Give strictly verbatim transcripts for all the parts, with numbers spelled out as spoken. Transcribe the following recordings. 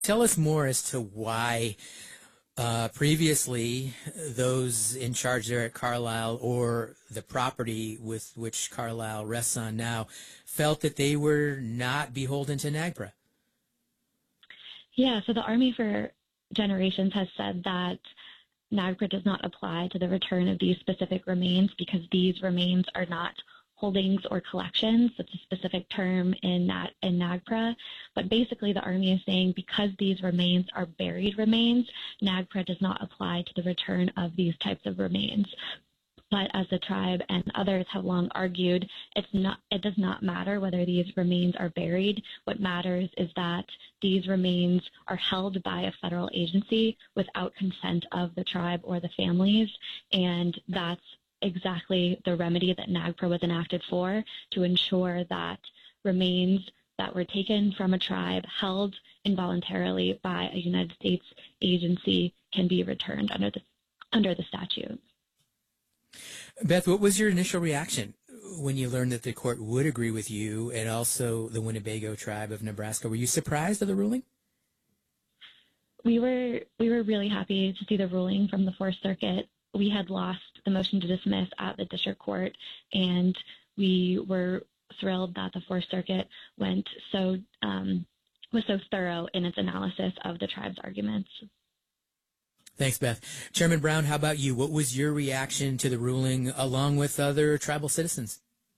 Tell us more as to why uh, previously those in charge there at Carlisle or the property with which Carlisle rests on now felt that they were not beholden to NAGPRA. Yeah, so the Army for generations has said that NAGPRA does not apply to the return of these specific remains because these remains are not holdings or collections. That's a specific term in that in NAGPRA. But basically the Army is saying because these remains are buried remains, NAGPRA does not apply to the return of these types of remains. But as the tribe and others have long argued, it's not, it does not matter whether these remains are buried. What matters is that these remains are held by a federal agency without consent of the tribe or the families, and that's exactly the remedy that NAGPRA was enacted for, to ensure that remains that were taken from a tribe, held involuntarily by a United States agency, can be returned under the under the statute. Beth, what was your initial reaction when you learned that the court would agree with you and also the Winnebago tribe of Nebraska? Were you surprised at the ruling? We were we were really happy to see the ruling from the Fourth Circuit. We had lost the motion to dismiss at the district court, and we were thrilled that the Fourth Circuit went so um, was so thorough in its analysis of the tribe's arguments. Thanks, Beth. Chairman Brown, how about you? What was your reaction to the ruling along with other tribal citizens?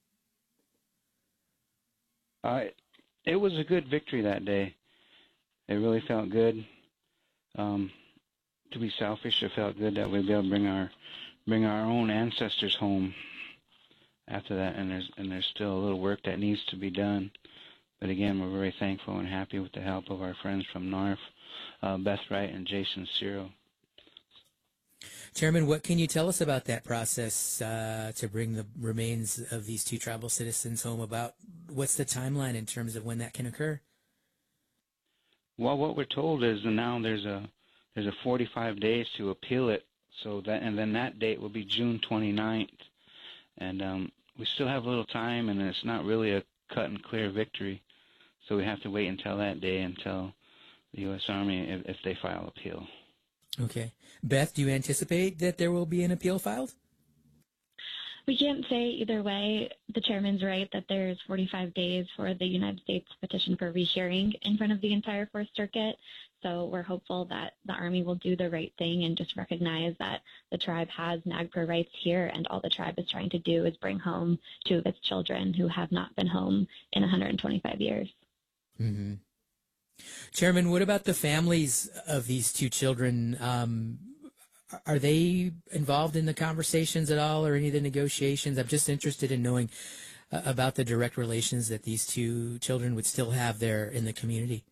Uh, it was a good victory that day. It really felt good. Um, to be selfish, it felt good that we'd be able to bring our bring our own ancestors home after that, and there's and there's still a little work that needs to be done. But again, we're very thankful and happy with the help of our friends from N A R F, uh, Beth Wright and Jason Ciro. Chairman, what can you tell us about that process uh, to bring the remains of these two tribal citizens home? About what's the timeline in terms of when that can occur? Well, what we're told is now there's a there's a forty-five days to appeal it, so that and then that date will be June twenty-ninth, and um, we still have a little time, and it's not really a cut and clear victory, so we have to wait until that day until the U S Army if, if they file appeal. Okay. Beth, do you anticipate that there will be an appeal filed? We can't say either way. The chairman's right that there's forty-five days for the United States petition for rehearing in front of the entire Fourth Circuit. So we're hopeful that the Army will do the right thing and just recognize that the tribe has NAGPRA rights here, and all the tribe is trying to do is bring home two of its children who have not been home in one hundred twenty-five years. Mm-hmm. Chairman, what about the families of these two children? Um, are they involved in the conversations at all or any of the negotiations? I'm just interested in knowing uh, about the direct relations that these two children would still have there in the community.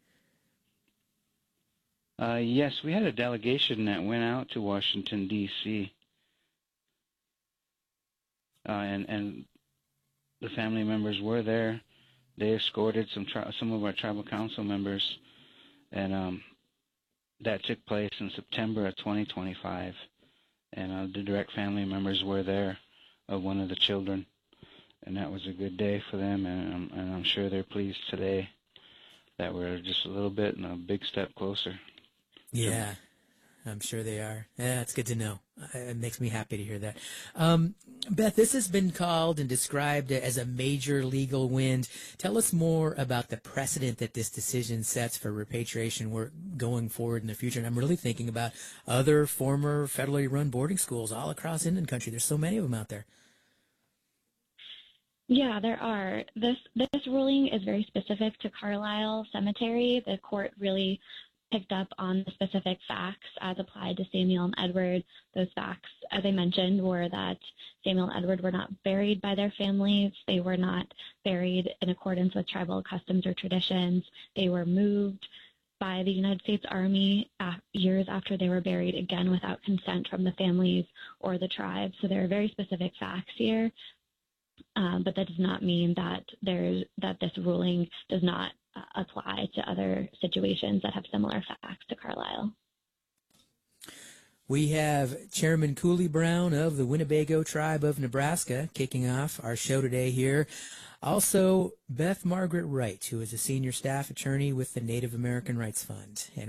Uh, yes, we had a delegation that went out to Washington, D C, uh, and, and the family members were there. They escorted some tri- some of our tribal council members, and um, that took place in September of twenty twenty-five. And uh, the direct family members were there of one of the children, and that was a good day for them. And, um, and I'm sure they're pleased today that we're just a little bit and a big step closer. Yeah, I'm sure they are. Yeah, it's good to know. It makes me happy to hear that. Um, Beth, this has been called and described as a major legal win. Tell us more about the precedent that this decision sets for repatriation work going forward in the future. And I'm really thinking about other former federally run boarding schools all across Indian country. There's so many of them out there. Yeah, there are. This this ruling is very specific to Carlisle Cemetery. The court really picked up on the specific facts as applied to Samuel and Edward. Those facts, as I mentioned, were that Samuel and Edward were not buried by their families. They were not buried in accordance with tribal customs or traditions. They were moved by the United States Army years after they were buried, again without consent from the families or the tribe. So there are very specific facts here. Um, but that does not mean that there's that this ruling does not uh, apply to other situations that have similar facts to Carlisle. We have Chairman Cooley Brown of the Winnebago Tribe of Nebraska kicking off our show today here. Also, Beth Margaret Wright, who is a senior staff attorney with the Native American Rights Fund. And